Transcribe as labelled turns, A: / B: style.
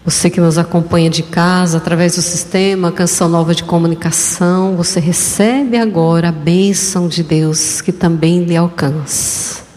A: Você que nos acompanha de casa, através do sistema Canção Nova de Comunicação, você recebe agora a bênção de Deus que também lhe alcança.